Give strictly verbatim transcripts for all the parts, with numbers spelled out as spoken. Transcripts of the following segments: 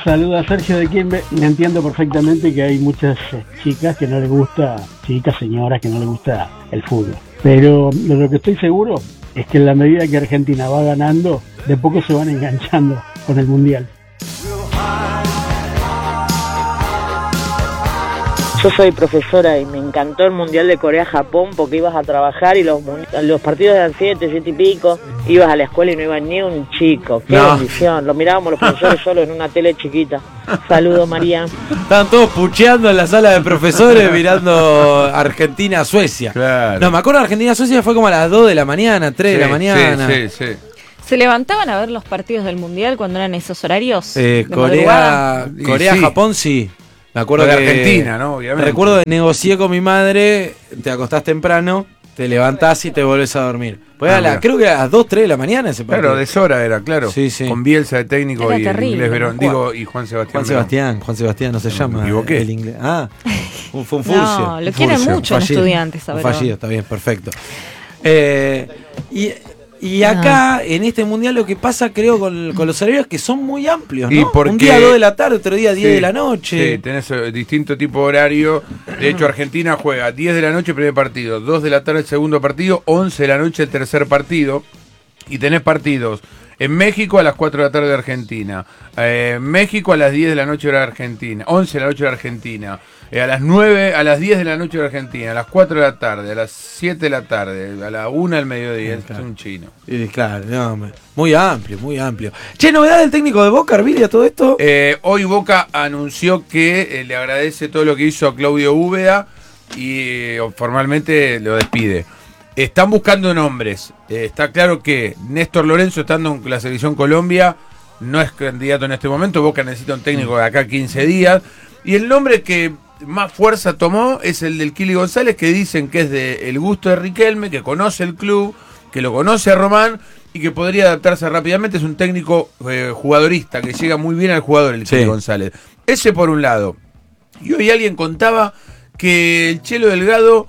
Saluda a Sergio de Quimbe. Me entiendo perfectamente que hay muchas chicas que no les gusta, chicas, señoras que no les gusta el fútbol. Pero de lo que estoy seguro es que en la medida que Argentina va ganando, de poco se van enganchando con el Mundial. Yo soy profesora y me encantó el Mundial de Corea-Japón porque ibas a trabajar y los, los partidos eran siete, siete y pico, ibas a la escuela y no iba ni un chico. ¡Qué no. bendición! Lo mirábamos los profesores solo en una tele chiquita. Saludos, María. Estaban todos pucheando en la sala de profesores mirando Argentina-Suecia. Claro. No, me acuerdo Argentina-Suecia fue como a las dos de la mañana, tres sí, de la mañana. Sí, sí, sí. ¿Se levantaban a ver los partidos del Mundial cuando eran esos horarios? Eh, Corea, Corea-Japón sí. Me acuerdo de que Argentina, ¿no? Obviamente. Recuerdo que negocié con mi madre, te acostás temprano, te levantás y te volvés a dormir. Pues ah, a la, creo que a las dos, tres de la mañana ese partido. Claro, deshora era, claro. Sí, sí. Con Bielsa de técnico era y terrible, el inglés Verón. ¿no? Digo, y Juan Sebastián. Juan Sebastián, Juan Sebastián no se no, llama. Me equivoqué. El inglés. Ah, un, fue un furcio. No, lo un quieren furcio, mucho los estudiantes, a ver. Fallido, está bien, perfecto. Eh, y... Y acá, ah. en este mundial, lo que pasa, creo, con, con los horarios que son muy amplios, ¿no? ¿Y porque, un día dos de la tarde, otro día diez sí, de la noche. Sí, tenés distinto tipo de horario. De hecho, Argentina juega diez de la noche el primer partido, dos de la tarde el segundo partido, once de la noche el tercer partido. Y tenés partidos en México a las cuatro de la tarde de Argentina, eh, México a las diez de la noche hora de Argentina, once de la noche de Argentina, eh, a las nueve, a las diez de la noche de Argentina, a las cuatro de la tarde, a las siete de la tarde, a la una del mediodía. Sí, claro. Es un chino. Sí, claro, no, muy amplio, muy amplio. Che, ¿novedad del técnico de Boca, Arvilia, todo esto? Eh, hoy Boca anunció que eh, le agradece todo lo que hizo a Claudio Úbeda y eh, formalmente lo despide. Están buscando nombres. Eh, está claro que Néstor Lorenzo, estando en la selección Colombia, no es candidato en este momento. Boca necesita un técnico de acá a quince días. Y el nombre que más fuerza tomó es el del Kili González, que dicen que es de el gusto de Riquelme, que conoce el club, que lo conoce a Román y que podría adaptarse rápidamente. Es un técnico eh, jugadorista, que llega muy bien al jugador, el sí. Kili González. Ese por un lado. Y hoy alguien contaba que el Chelo Delgado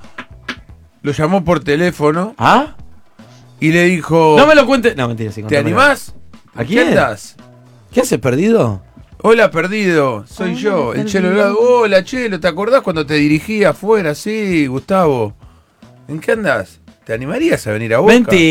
lo llamó por teléfono. ¿Ah? Y le dijo... No me lo cuentes. No, mentira. Sí, ¿te animás? ¿A quién? ¿Qué andas? ¿Qué haces, perdido? Hola, perdido. Soy Hola, yo, el Chelo Delgado. Hola, Chelo. ¿Te acordás cuando te dirigí afuera? Sí, Gustavo. ¿En qué andás? ¿Te animarías a venir a Boca?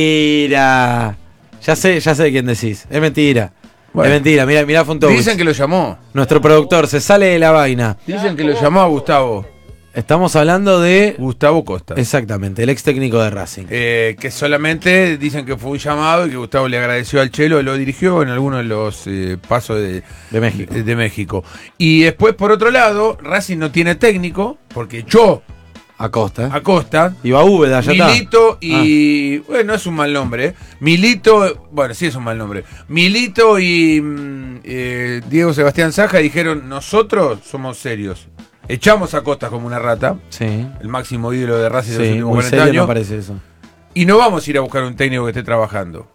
Mentira. Ya sé, ya sé quién decís. Es mentira. Bueno, es mentira. Mira, mira Fontovich. Dicen que lo llamó. Nuestro productor se sale de la vaina. Dicen que lo llamó a Gustavo. Estamos hablando de... Gustavo Costa. Exactamente, el ex técnico de Racing. Eh, que solamente dicen que fue un llamado y que Gustavo le agradeció al Chelo, lo dirigió en algunos de los eh, pasos de, de, México. De, de México. Y después, por otro lado, Racing no tiene técnico, porque echó a Costa. A Costa. Y va a Úbeda, ya está. Milito y... Ah. Bueno, es un mal nombre. ¿eh? Milito... Bueno, sí es un mal nombre. Milito y eh, Diego Sebastián Saja dijeron, nosotros somos serios. Echamos a Costa como una rata, sí. El máximo ídolo de Racing de sí, los últimos muy cuarenta serio años. No parece eso. Y no vamos a ir a buscar un técnico que esté trabajando.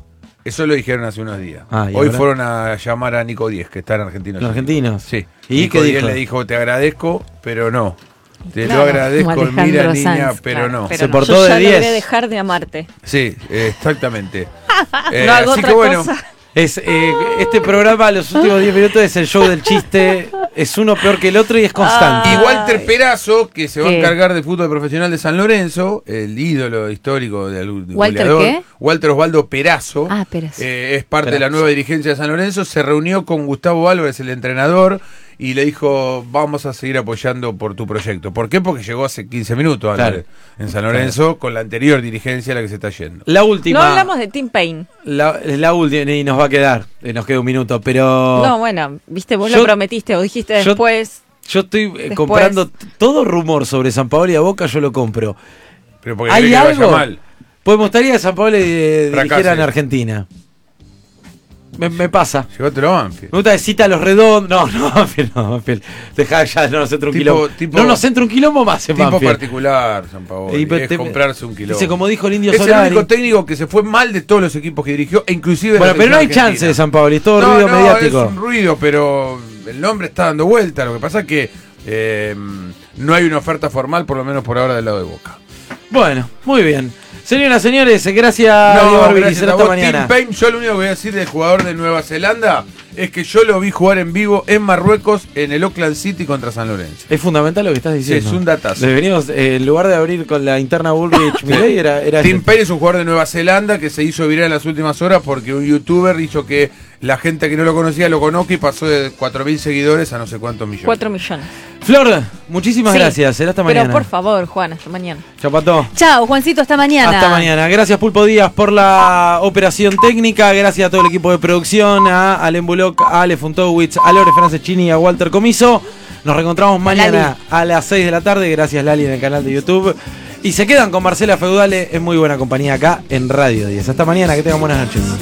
Eso lo dijeron hace unos días. Ah, Hoy ahora? fueron a llamar a Nico Diez, que está en Argentina. ¿En Argentinos? Sí. ¿Y Nico qué Diez dijo? le dijo, te agradezco, pero no. Te claro, lo agradezco, mira Sanz, niña, pero claro, no. pero Se no. portó Yo de ya diez. logré dejar de amarte. Sí, exactamente. eh, no hago así otra que bueno. cosa. Es, eh, este programa, los últimos diez minutos, es el show del chiste. Es uno peor que el otro y es constante. Y Walter Perazo, que se va ¿Qué? a encargar del fútbol profesional de San Lorenzo, el ídolo histórico del de ¿Walter goleador, qué? Walter Osvaldo Perazo, Ah, Perazo. Eh, es parte Perazo. de la nueva dirigencia de San Lorenzo, se reunió con Gustavo Álvarez, el entrenador, y le dijo, vamos a seguir apoyando por tu proyecto. ¿Por qué? Porque llegó hace quince minutos Álvarez, claro. en San Lorenzo, claro. con la anterior dirigencia a la que se está yendo. La última. No hablamos de Tim Payne. La, la última, y nos va a quedar, nos queda un minuto, pero... No, bueno, viste, vos yo, lo prometiste o dijiste yo, después... Yo estoy eh, después. comprando t- todo rumor sobre San Paolo y a Boca, yo lo compro. Pero porque ¿Hay cree que algo? vaya mal. Pues me gustaría que San Paolo eh, Fracase. dirigiera en Argentina. Me, me pasa. Llegótelo a Banfield. Me gusta que cita a los redondos. No, no, Banfield, no, Banfield. Dejá ya, no nos entra un Tipo- quilombo. tipo- no nos entra un quilombo más en Tipo Banfield. particular, San Paolo. Y, Es te- comprarse un kilómetro. Dice, como dijo el Indio Es el Solari. único técnico que se fue mal de todos los equipos que dirigió, e inclusive de Bueno, la pero no hay selección chance de argentina. San Paolo, es todo no, ruido no, mediático. es un ruido, pero el nombre está dando vuelta. Lo que pasa es que eh, no hay una oferta formal, por lo menos por ahora, del lado de Boca. Bueno, muy bien. Señoras, señores, gracias, No, Diego Barbieri. gracias Será a hasta vos, mañana. Tim Payne. Yo lo único que voy a decir del jugador de Nueva Zelanda es que yo lo vi jugar en vivo en Marruecos en el Auckland City contra San Lorenzo. Es fundamental lo que estás diciendo. Sí, es un datazo. Deberíamos, eh, en lugar de abrir con la interna Bullrich Milley, era, era Tim este. Payne es un jugador de Nueva Zelanda que se hizo viral en las últimas horas porque un youtuber hizo que la gente que no lo conocía lo conozca y pasó de cuatro mil seguidores a no sé cuántos millones. Cuatro millones. Flor, muchísimas Sí, gracias. Será hasta Pero mañana. por favor, Juan, hasta mañana. Chao, Pato. Chao, Juancito, hasta mañana. Hasta mañana. Gracias, Pulpo Díaz, por la operación técnica. Gracias a todo el equipo de producción, a Alem Bullock, a Ale Funtowitz, a Lore Franceschini y a Walter Comiso. Nos reencontramos mañana a las seis de la tarde. Gracias, Lali, en el canal de YouTube. Y se quedan con Marcela Feudale en muy buena compañía acá en Radio diez. Hasta mañana, que tengan buenas noches.